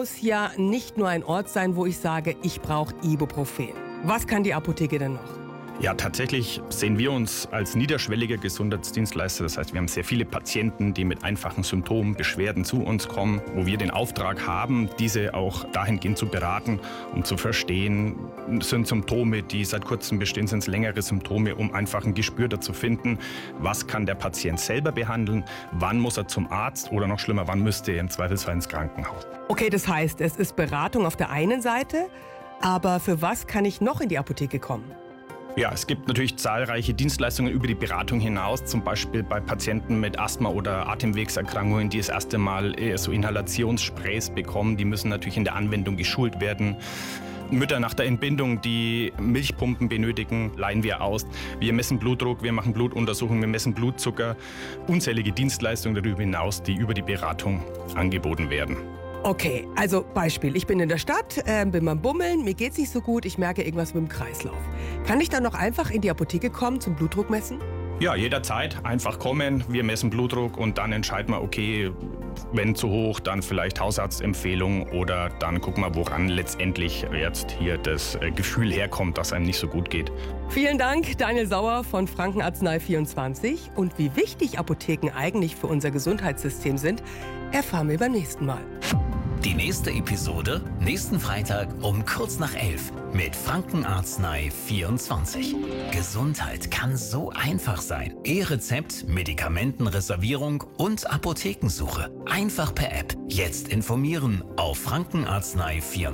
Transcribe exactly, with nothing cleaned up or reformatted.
muss ja nicht nur ein Ort sein, wo ich sage, ich brauche Ibuprofen. Was kann die Apotheke denn noch? Ja, tatsächlich sehen wir uns als niederschwelliger Gesundheitsdienstleister. Das heißt, wir haben sehr viele Patienten, die mit einfachen Symptomen, Beschwerden zu uns kommen, wo wir den Auftrag haben, diese auch dahingehend zu beraten, um zu verstehen, sind Symptome, die seit kurzem bestehen, sind es längere Symptome, um einfach ein Gespür dazu finden, was kann der Patient selber behandeln, wann muss er zum Arzt oder noch schlimmer, wann müsste er im Zweifelsfall ins Krankenhaus. Okay, das heißt, es ist Beratung auf der einen Seite, aber für was kann ich noch in die Apotheke kommen? Ja, es gibt natürlich zahlreiche Dienstleistungen über die Beratung hinaus, zum Beispiel bei Patienten mit Asthma oder Atemwegserkrankungen, die das erste Mal so Inhalationssprays bekommen. Die müssen natürlich in der Anwendung geschult werden. Mütter nach der Entbindung, die Milchpumpen benötigen, leihen wir aus. Wir messen Blutdruck, wir machen Blutuntersuchungen, wir messen Blutzucker. Unzählige Dienstleistungen darüber hinaus, die über die Beratung angeboten werden. Okay, also Beispiel, ich bin in der Stadt, äh, bin beim Bummeln, mir geht's nicht so gut, ich merke irgendwas mit dem Kreislauf. Kann ich dann noch einfach in die Apotheke kommen zum Blutdruck messen? Ja, jederzeit einfach kommen, wir messen Blutdruck und dann entscheiden wir, okay, wenn zu hoch, dann vielleicht Hausarztempfehlung oder dann gucken wir, woran letztendlich jetzt hier das Gefühl herkommt, dass einem nicht so gut geht. Vielen Dank, Daniel Sauer von Franken Arznei vierundzwanzig. Und wie wichtig Apotheken eigentlich für unser Gesundheitssystem sind, erfahren wir beim nächsten Mal. Die nächste Episode nächsten Freitag um kurz nach elf mit Franken Arznei vierundzwanzig. Gesundheit kann so einfach sein. E-Rezept, Medikamentenreservierung und Apothekensuche. Einfach per App. Jetzt informieren auf Franken Arznei vierundzwanzig.